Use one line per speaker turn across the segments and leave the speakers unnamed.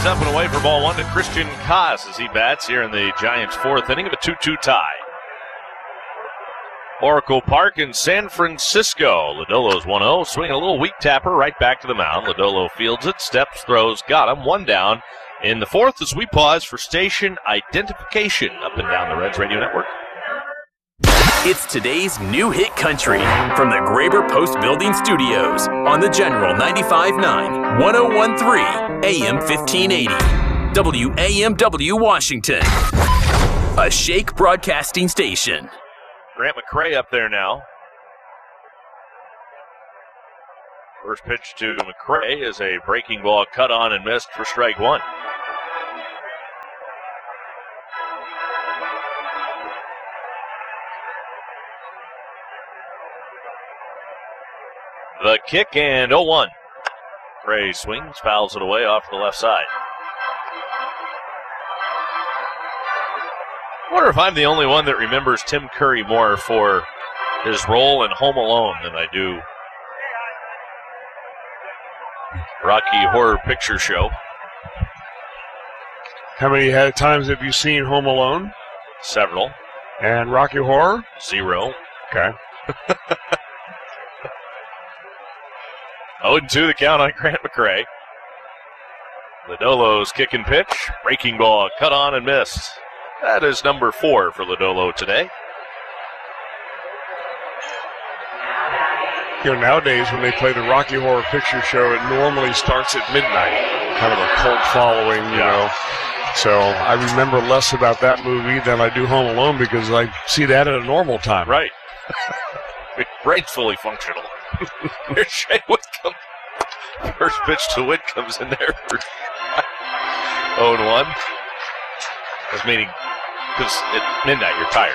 up and away for ball one to Christian Koss as he bats here in the Giants' fourth inning of a 2-2 tie. Oracle Park in San Francisco. Lodolo's 1-0, swinging a little weak tapper right back to the mound. Lodolo fields it, steps, throws, got him, one down in the fourth as we pause for station identification up and down the Reds Radio Network.
It's today's new hit country from the Graber Post Building Studios on the General 95.9, 101.3, AM 1580, WAMW Washington, a Shake Broadcasting station.
Grant McCray up there now. First pitch to McCray is a breaking ball cut on and missed for strike one. The kick and 0-1. Gray swings, fouls it away off the left side. I wonder if I'm the only one that remembers Tim Curry more for his role in Home Alone than I do Rocky Horror Picture Show.
How many times have you seen Home Alone?
Several.
And Rocky Horror?
0.
Okay.
0-2 the count on Grant McCray. Lodolo's kick and pitch. Breaking ball, cut on and missed. That is number 4 for Lodolo today.
You know, nowadays when they play the Rocky Horror Picture Show, it normally starts at midnight. Kind of a cult following, you know. So I remember less about that movie than I do Home Alone because I see that at a normal time.
Right. Brain's fully functional. Here's Shea Whitcomb. First pitch to Whitcomb's in there for 0-1. That's meaning because at midnight you're tired.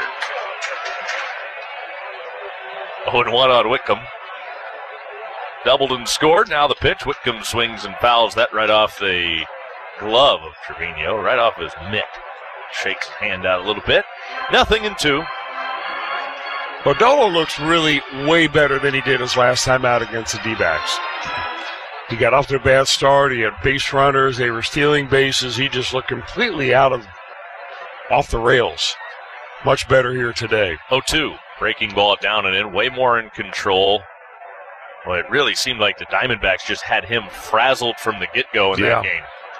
0-1 on Whitcomb. Doubled and scored. Now the pitch. Whitcomb swings and fouls that right off the glove of Trevino, right off his mitt. Shakes his hand out a little bit. 0-2.
Lodolo looks really way better than he did his last time out against the D-backs. He got off to a bad start. He had base runners. They were stealing bases. He just looked completely off the rails. Much better here today.
0-2. Breaking ball down and in. Way more in control. Well, it really seemed like the Diamondbacks just had him frazzled from the get-go in that game.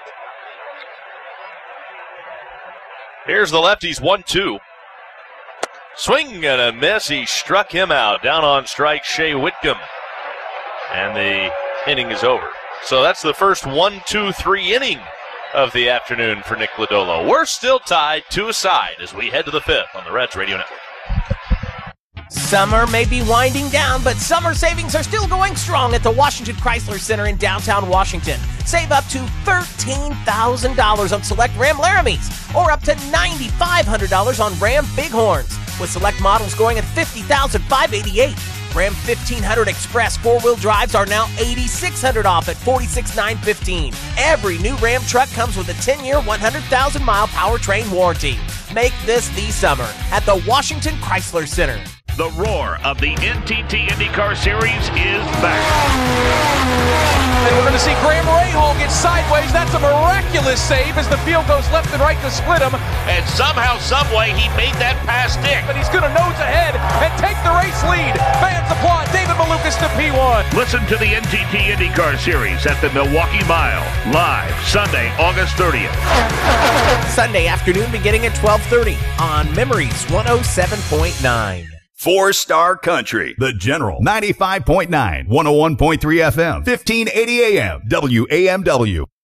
Here's the lefties, 1-2. Swing and a miss. He struck him out. Down on strike, Shea Whitcomb. And the inning is over. So that's the first 1-2-3 inning of the afternoon for Nick Lodolo. We're still tied 2-aside as we head to the fifth on the Reds Radio Network.
Summer may be winding down, but summer savings are still going strong at the Washington Chrysler Center in downtown Washington. Save up to $13,000 on select Ram Laramies or up to $9,500 on Ram Bighorns, with select models going at $50,588. Ram 1500 Express four-wheel drives are now $8,600 off at $46,915. Every new Ram truck comes with a 10-year, 100,000-mile powertrain warranty. Make this the summer at the Washington Chrysler Center.
The roar of the NTT IndyCar Series is back.
And we're going to see Graham Rahal get sideways. That's a miraculous save as the field goes left and right to split him.
And somehow, someway, he made that pass stick.
But he's going to nose ahead and take the race lead. Fans applaud David Malukas to P1.
Listen to the NTT IndyCar Series at the Milwaukee Mile, live Sunday, August 30th.
Sunday afternoon beginning at 12:30 on Memories 107.9.
Four-Star Country, The General, 95.9, 101.3 FM, 1580 AM, WAMW.